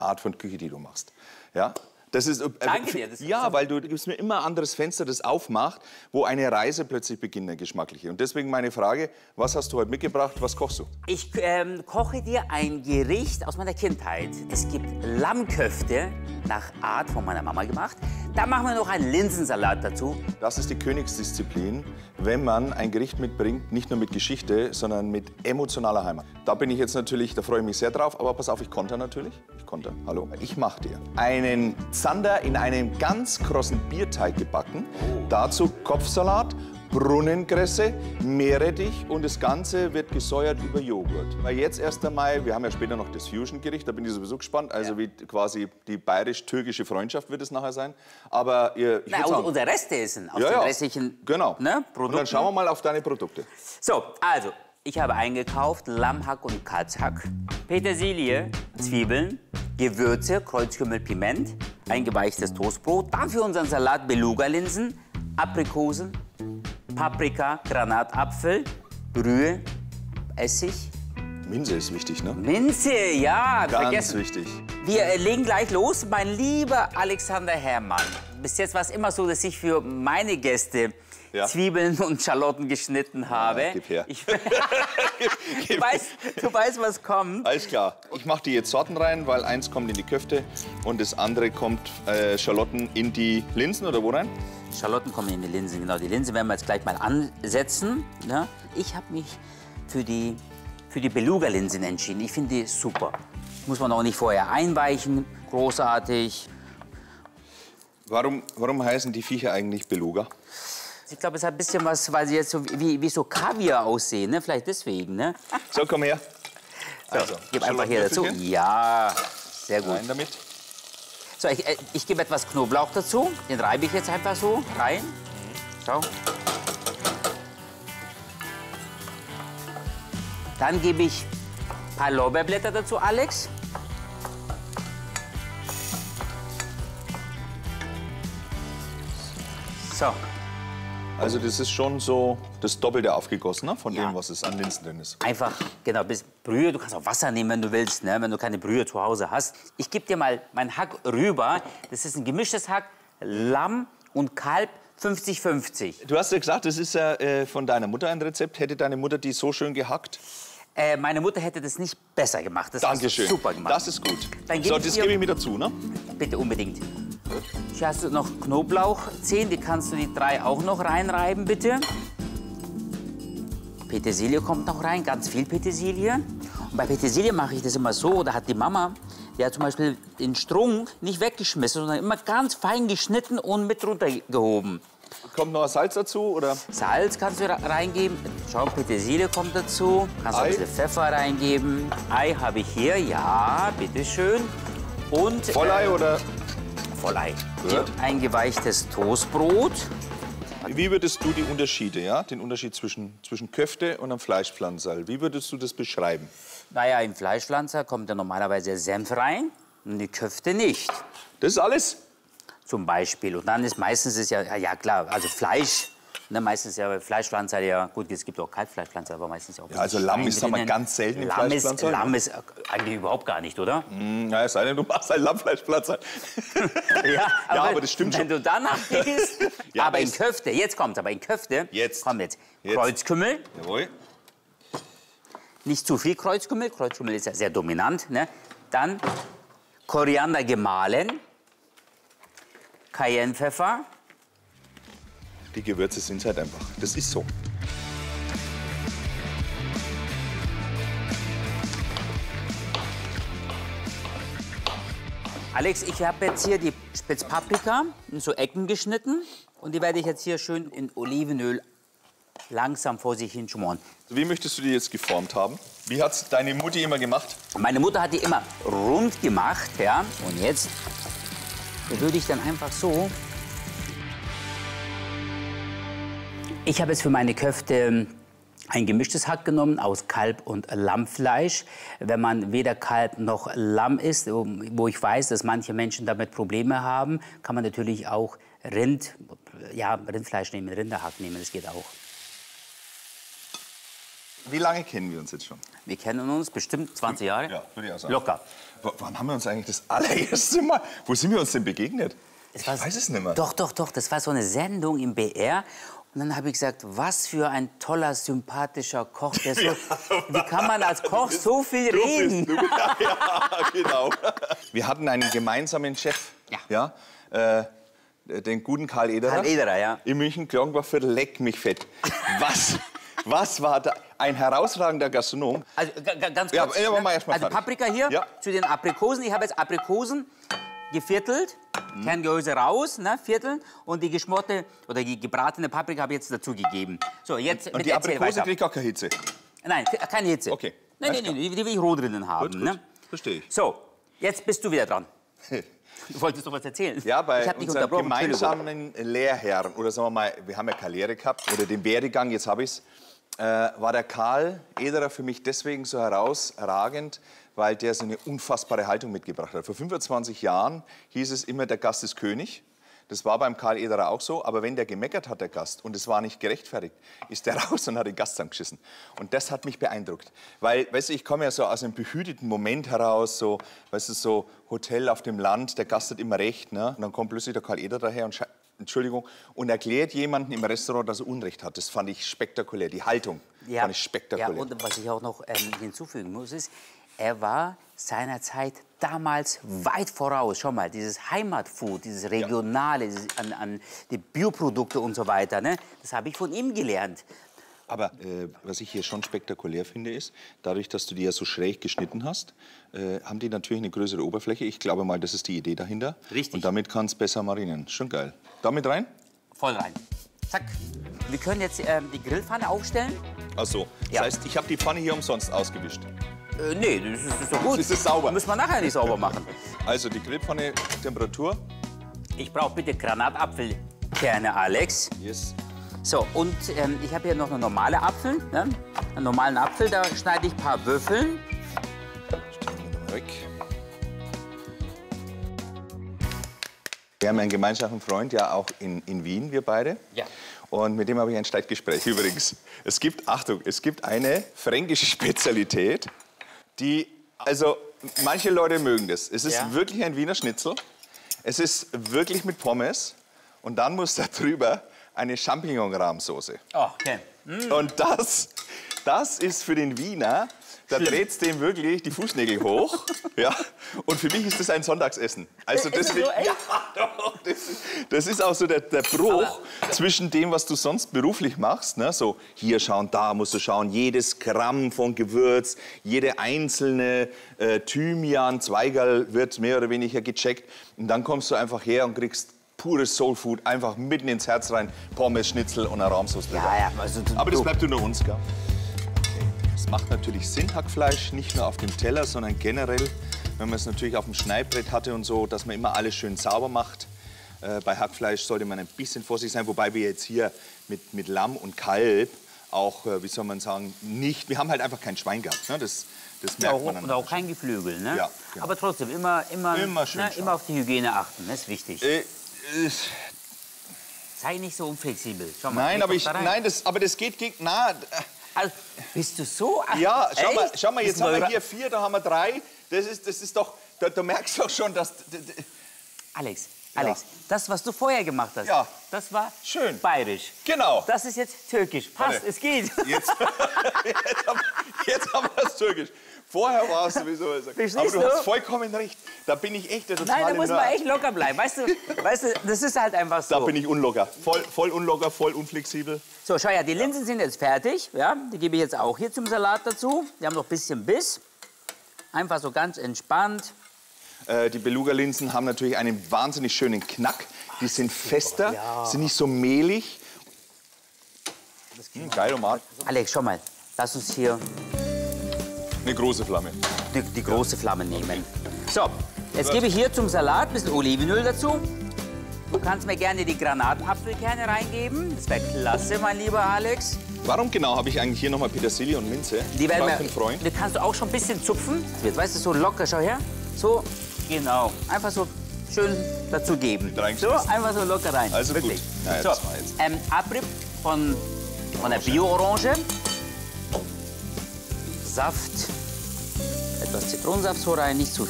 Art von Küche, die du machst. Ja? Das ist, Danke dir. Das ja, weil du gibst mir immer ein anderes Fenster, das aufmacht, wo eine Reise plötzlich beginnt, eine geschmackliche. Und deswegen meine Frage, was hast du heute mitgebracht, was kochst du? Ich koche dir ein Gericht aus meiner Kindheit. Es gibt Lammköfte nach Art von meiner Mama gemacht. Da machen wir noch einen Linsensalat dazu. Das ist die Königsdisziplin, wenn man ein Gericht mitbringt, nicht nur mit Geschichte, sondern mit emotionaler Heimat. Da bin ich jetzt natürlich, da freue ich mich sehr drauf, aber pass auf, ich konter natürlich. Ich konter, hallo. Ich mache dir einen Zander in einem ganz krossen Bierteig gebacken. Dazu Kopfsalat, Brunnenkresse, Meerrettich und das Ganze wird gesäuert über Joghurt. Weil jetzt erst einmal, wir haben ja später noch das Fusion-Gericht, da bin ich sowieso gespannt, also wie quasi die bayerisch-türkische Freundschaft wird es nachher sein. Aber ich würde sagen, unser Restessen aus ja, den ja, restlichen genau. Produkten. Und dann schauen wir mal auf deine Produkte. So, also, ich habe eingekauft Lammhack und Kalbshack, Petersilie, Zwiebeln, Gewürze, Kreuzkümmel, Piment, eingeweichtes Toastbrot, dann für unseren Salat Beluga-Linsen, Aprikosen, Paprika, Granatapfel, Brühe, Essig. Minze ist wichtig, ne? Minze, ja, Ganz vergessen. wichtig. Wir legen gleich los. Mein lieber Alexander Herrmann, bis jetzt war es immer so, dass ich für meine Gäste Zwiebeln und Schalotten geschnitten habe. Ja, gib her. Du weißt, was kommt. Alles klar. Ich mache die jetzt Sorten rein, weil eins kommt in die Köfte und das andere kommt Schalotten in die Linsen oder wo rein? Schalotten kommen in die Linsen, genau. Die Linsen werden wir jetzt gleich mal ansetzen. Ja. Ich habe mich für die Beluga-Linsen entschieden. Ich finde die super. Muss man auch nicht vorher einweichen. Großartig. Warum heißen die Viecher eigentlich Beluga? Ich glaube, es hat ein bisschen was, weil sie jetzt so wie so Kaviar aussehen, ne? Vielleicht deswegen, ne? So, komm her. So, also, gib einfach hier dazu. Ja, sehr gut. Rein damit. So, ich gebe etwas Knoblauch dazu. Den reibe ich jetzt einfach so rein. Schau. Dann gebe ich ein paar Lorbeerblätter dazu, Alex. So. Also das ist schon so das Doppelte aufgegossen, ne? Von dem, was es an Linsen drin ist. Einfach, genau, bis Brühe. Du kannst auch Wasser nehmen, wenn du willst, ne? Wenn du keine Brühe zu Hause hast. Ich gebe dir mal mein Hack rüber. Das ist ein gemischtes Hack, Lamm und Kalb, 50-50. Du hast ja gesagt, das ist ja von deiner Mutter ein Rezept. Hätte deine Mutter die so schön gehackt? Meine Mutter hätte das nicht besser gemacht. Das Dankeschön. Hast du super gemacht. Das ist gut. Dann So, das gebe ich mir dazu, ne? Bitte unbedingt. Hier hast du noch Knoblauchzehen, die kannst du die 3 auch noch reinreiben, bitte. Petersilie kommt noch rein, ganz viel Petersilie. Und bei Petersilie mache ich das immer so, da hat die Mama, die hat zum Beispiel den Strunk nicht weggeschmissen, sondern immer ganz fein geschnitten und mit runtergehoben. Kommt noch Salz dazu, oder? Salz kannst du reingeben. Schau, Petersilie kommt dazu. Kannst auch ein bisschen Pfeffer reingeben. Ei habe ich hier, ja, bitteschön. Und Vollei oder? Vollei. Eingeweichtes Toastbrot. Wie würdest du die Unterschiede, ja? Den Unterschied zwischen Köfte und einem Fleischpflanzerl, wie würdest du das beschreiben? Naja, im Fleischpflanzer kommt ja normalerweise Senf rein und die Köfte nicht. Das ist alles? Zum Beispiel. Und dann ist meistens ja klar, also Fleisch. Ne, meistens ja Fleischpflanzer, ja gut, es gibt auch Kalbfleischpflanzer, aber meistens auch. Ja, also Lamm ist aber ganz selten im Fleischpflanzer. Lamm ist eigentlich überhaupt gar nicht, oder? Ja, es sei denn, du machst einen Lammfleischpflanzer. Ja, aber das stimmt wenn schon. du danach gehst, Ja, aber in Köfte, jetzt kommt's, aber in Köfte, kommt jetzt Kreuzkümmel. Jawohl. Nicht zu viel Kreuzkümmel, Kreuzkümmel ist ja sehr dominant. Ne? Dann Koriander gemahlen, Cayennepfeffer. Die Gewürze sind halt einfach. Das ist so. Alex, ich habe jetzt hier die Spitzpaprika in so Ecken geschnitten. Und die werde ich jetzt hier schön in Olivenöl langsam vor sich hin schmoren. Wie möchtest du die jetzt geformt haben? Wie hat es deine Mutti immer gemacht? Meine Mutter hat die immer rund gemacht, ja. Und jetzt würde ich dann einfach so. Ich habe jetzt für meine Köfte ein gemischtes Hack genommen aus Kalb- und Lammfleisch. Wenn man weder Kalb noch Lamm isst, wo ich weiß, dass manche Menschen damit Probleme haben, kann man natürlich auch Rindfleisch nehmen, Rinderhack nehmen, das geht auch. Wie lange kennen wir uns jetzt schon? Wir kennen uns bestimmt 20 Jahre. Ja, würde ich auch sagen. Locker. Wann haben wir uns eigentlich das allererste Mal... Wo sind wir uns denn begegnet? Ich weiß es nicht mehr. Doch. Das war so eine Sendung im BR. Und dann habe ich gesagt, was für ein toller, sympathischer Koch. Der so, wie kann man als Koch so viel reden? Ja, genau. Wir hatten einen gemeinsamen Chef. Ja. Den guten Karl Ederer. Karl Ederer, ja. In München, Glockenbachviertel, leck mich fett. Was war da? Ein herausragender Gastronom. Also ganz kurz. Ja, mal erst mal also Paprika hier zu den Aprikosen. Ich habe jetzt Aprikosen geviertelt, Kerngehäuse raus, ne, vierteln. Und die geschmorte oder die gebratene Paprika habe ich jetzt dazugegeben. So, jetzt und die Aprikose kriegt gar keine Hitze? Nein, keine Hitze. Okay. Nein, die will ich roh drinnen haben. Gut. Ne? Verstehe ich. So, jetzt bist du wieder dran. Du wolltest doch was erzählen. Ja, bei ich hab dich unserem unterbrochen. gemeinsamen Lehrherrn, oder sagen wir mal, wir haben ja keine Lehre gehabt, oder den Werdegang, jetzt habe ich es, war der Karl Ederer für mich deswegen so herausragend, weil der so eine unfassbare Haltung mitgebracht hat. Vor 25 Jahren hieß es immer, der Gast ist König. Das war beim Karl Ederer auch so, aber wenn der gemeckert hat, der Gast, und es war nicht gerechtfertigt, ist der raus und hat den Gast zusammengeschissen. Und das hat mich beeindruckt. Weil, weißt du, ich komme ja so aus einem behüteten Moment heraus, so, weißt du, so Hotel auf dem Land, der Gast hat immer recht, ne? Und dann kommt plötzlich der Karl Ederer daher und und erklärt jemandem im Restaurant, dass er Unrecht hat. Das fand ich spektakulär. Die Haltung fand ich spektakulär. Ja, und was ich auch noch hinzufügen muss, ist, er war seiner Zeit damals weit voraus. Schau mal, dieses Heimatfood, dieses Regionale, dieses an die Bioprodukte und so weiter, ne? Das habe ich von ihm gelernt. Aber was ich hier schon spektakulär finde, ist, dadurch, dass du die ja so schräg geschnitten hast, haben die natürlich eine größere Oberfläche. Ich glaube mal, das ist die Idee dahinter. Richtig. Und damit kann es besser marinieren. Schon geil. Damit rein? Voll rein. Zack. Wir können jetzt die Grillpfanne aufstellen. Ach so. Das heißt, ich habe die Pfanne hier umsonst ausgewischt. Nee, das ist doch gut. Das ist sauber. Müssen wir nachher nicht sauber machen. Also die Grillpfanne, Temperatur. Ich brauche bitte Granatapfelkerne, Alex. Yes. So, und ich habe hier noch eine normale Apfel. Ne? Einen normalen Apfel, da schneide ich ein paar Würfeln. Stellen wir mal weg. Wir haben einen gemeinsamen Freund, ja auch in Wien, wir beide. Ja. Und mit dem habe ich ein Streitgespräch übrigens. Es gibt, Achtung, es gibt eine fränkische Spezialität, die, also manche Leute mögen das. Es ist wirklich ein Wiener Schnitzel. Es ist wirklich mit Pommes. Und dann muss da drüber eine Champignon-Rahmsoße. Oh, okay. Und das ist für den Wiener, da dreht's dem wirklich die Fußnägel hoch. Ja. Und für mich ist das ein Sonntagsessen. Also deswegen, das ist auch so der Bruch zwischen dem, was du sonst beruflich machst. Ne? So hier schauen, da musst du schauen, jedes Gramm von Gewürz, jede einzelne Thymian, Zweigerl wird mehr oder weniger gecheckt. Und dann kommst du einfach her und kriegst pures Soulfood, einfach mitten ins Herz rein, Pommes, Schnitzel und eine Rahmsauce drüber. Ja, also, aber das bleibt unter uns, gell? Es macht natürlich Sinn, Hackfleisch, nicht nur auf dem Teller, sondern generell, wenn man es natürlich auf dem Schneidbrett hatte und so, dass man immer alles schön sauber macht. Bei Hackfleisch sollte man ein bisschen vorsichtig sein, wobei wir jetzt hier mit Lamm und Kalb auch, wie soll man sagen, nicht, wir haben halt einfach kein Schwein gehabt, ne? Das merkt man dann. Und auch kein Geflügel, ne? Ja, genau. Aber trotzdem, immer schön ne, immer auf die Hygiene achten, das ist wichtig. Sei nicht so unflexibel. Schau mal, aber das geht gegen... Also, bist du so... Ja, echt? schau mal, jetzt haben wir hier 4, da haben wir 3. Das ist doch... Da merkst du doch schon, dass... Alex, das, was du vorher gemacht hast, das war schön bayerisch. Genau. Das ist jetzt türkisch. Passt, Warte. Es geht. Jetzt haben wir es türkisch. Vorher war es sowieso... Aber du hast vollkommen recht. Da bin ich echt der totale Nein, da muss man echt locker bleiben. Weißt du, das ist halt einfach so. Da bin ich unlocker. Voll unlocker, voll unflexibel. So, schau her, die Linsen sind jetzt fertig. Ja, die gebe ich jetzt auch hier zum Salat dazu. Die haben noch ein bisschen Biss. Einfach so ganz entspannt. Die Beluga-Linsen haben natürlich einen wahnsinnig schönen Knack. Die sind fester, sind nicht so mehlig. Geil, Omar. Alex, schau mal, lass uns hier eine große Flamme. Die große Flamme nehmen. So, jetzt gebe ich hier zum Salat ein bisschen Olivenöl dazu. Du kannst mir gerne die Granatapfelkerne reingeben. Das wäre klasse, mein lieber Alex. Warum genau habe ich eigentlich hier nochmal Petersilie und Minze? Die kannst du auch schon ein bisschen zupfen. Jetzt weißt du, so locker, schau her. So, genau. Einfach so schön dazu geben. So, einfach so locker rein. Also wirklich. Gut. Naja, so, das war jetzt. Abrieb von der Bio-Orange. Saft. Etwas Zitronensaft so rein, nicht zu